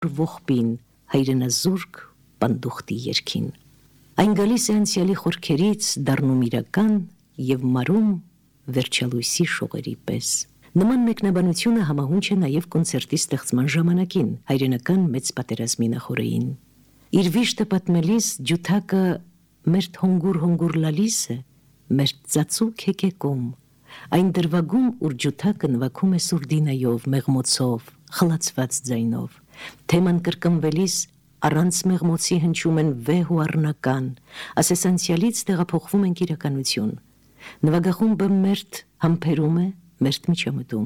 ողբին հայրենազուրկ պանդուխտի երգին։ Այն գալիս է անցյալի խորքերից, դառնում իրական եւ մարում վերջալույսի շողերի պես։ Նման մեկնաբանությունը համահունչ է նաև կոնցերտի ստեղծման ժամանակին, հայրենական մեծ պատերազմի նախօրեին։ Իր վիշտը պատմելիս ջութակը մեր հոնգուր լալիս է, մեր ծածուկ հեկեկում, այն դրվագում, ուր ջութակը նվագում է սուրդինայով, մեղմոցով, խլացված ձայնով, թեման կրկնվելիս առանց մեղմոցի հնչում են վեհ ու առնական, ասես անցյալից տեղափոխվում ենք իրականություն։ Նվագախումբը մերթ համբերում է, մերթ միջամտում։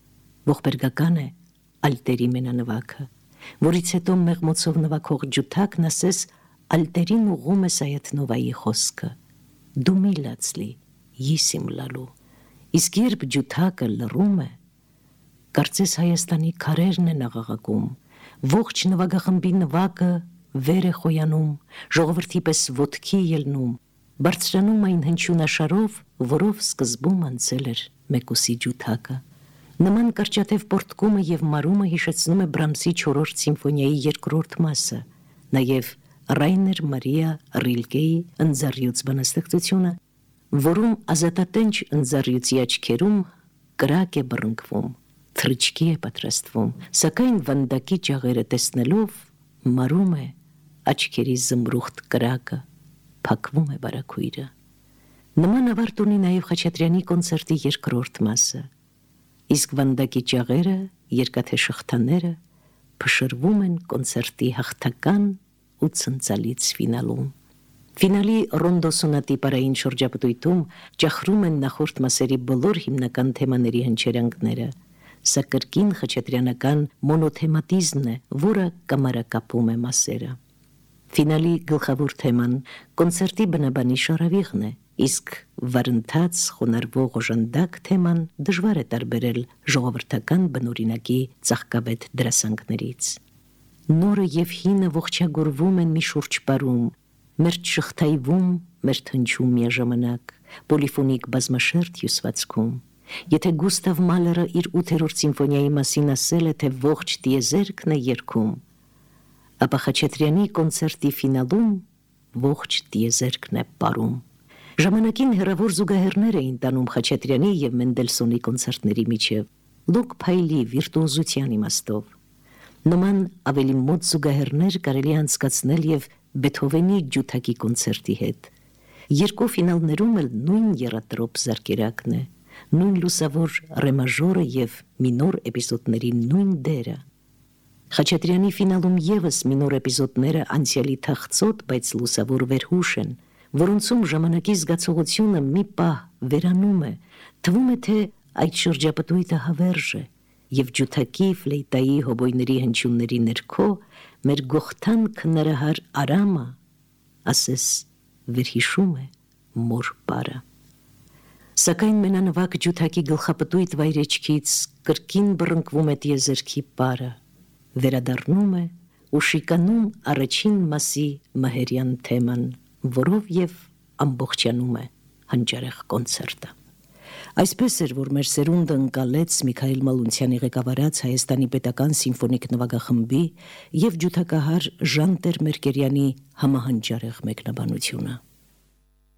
Ողբերգական է ալտերի մենանվագը, որից հետո մեղմոցով նվագող ջութակն ասես ալտերին ուղում է Սայաթնովայի խոսքը. դու մի լացլի, ես իմ լալու։ Իսկ երբ ջութակը լռում է, կարծես Հայաստանի քարերն են աղաղակում, ողջ նվագախմբի նվագը վեր է խոյանում, ժողովրդի պես ոտքի ելնում, բարձրանում այն հնչյունաշարով, որով սկզբում անցել էր մեկուսի ջութակը։ Նման կարճատև պորտկումը եւ մարումը հիշեցնում է Բրամսի 4-րդ սիմֆոնիայի 2-րդ մասը, նաեւ Ռայներ Մարիա Ռիլկեի ընձառյուծ բանաստեղծությունը, որում ազատատենչ ընձառյուծի աչքերում կրակ է բռնկվում, թռիչքի է պատրաստվում, սակայն վանդակի ճաղերը տեսնելով մարում է աչքերի զմրուխտ կրակը, փակվում է բարաքույրը։ Նման ավարտ ունի նաև Խաչատրյանի կոնցերտի 2-րդ մասը, իսկ վանդակի ճաղերը, երկաթե շղթաները փշրվում են կոնցերտի հաղթական ու ցնցալից ֆինալում։ Ֆինալի ռոնդո սոնատի պարային շրջապտույտում ճախրում են նախորդ մասերի բոլոր հիմնական թեմաների հնչերանգները, սա կրկին խաչատրյանական մոնոթեմատիզմն է, որը կամարակապում է մասերը։ Ֆինալի գլխավոր թեման կոնցերտի բնաբանի շարավիղն է, իսկ վարընթաց խոնարհվող օժանդակ թեման դժվար է տարբերել ժողովրդական բնօրինակի ծաղկավետ դրասանգներից։ Նորը եւ հինը ողջագուրվում են մի շուրջ պարում, մերթ շղթայվում, մերթ հնչում միաժամանակ, պոլիֆոնիկ բազմաշերտ հյուսվածքում։ Եթե Գուստավ Մալերը իր 8-րդ սիմֆոնիայի մասին ասել է, թե ողջ տիեզերքն է երգում, ապա Խաչատրյանի կոնցերտի ֆինալում ողջ տիեզերքն է պարում։ Ժամանակին հեռավոր զուգահեռներ էին տանում Խաչատրյանի եւ Մենդելսոնի կոնցերտների միջև, լուկ փայլի վիրտուոզության իմաստով։ Նման ավելի մոտ զուգահեռներ կարելի անցկացնել եւ Բեթհովենի ջութակի կոնցերտի հետ։ Երկու ֆինալներում էլ նույն եռատրոպ զարկերակն է, նույն լուսավոր ռե մաժորը եւ մինոր էպիզոդների նույն դերը։ Խաչատրյանի ֆինալում եւս մինոր էպիզոդները անցյալի թախծոտ, բայց լուսավոր վերհուշ են, որոնցում ժամանակի զգացողությունը մի պահ վերանում է, թվում է, թե այդ շրջապտույտը հավերժ է, եւ ջութակի, ֆլեյտայի, հոբոյների հնչյունների ներքո մեր գողթան քնարահար Արամը, ասես վերհիշում է մոր պարը։ Սակայն մենանվագ ջութակի գլխապտույտ վայրեջքից կրկին բռնկվում է տիեզերքի պարը, վերադառնում է ու շիկանում առաջին մասի մահերյան թեման, որով եւ ամբողջանում է հանճարեղ կոնցերտը։ Այսպես էր, որ մեր սերունդը ընկալեց Միքայել Մալունցյանի ղեկավարած Հայաստանի պետական սիմֆոնիկ նվագախմբի եւ ջութակահար Ժան Տեր-Մերկերյանի համահանճարեղ մեկնաբանությունը։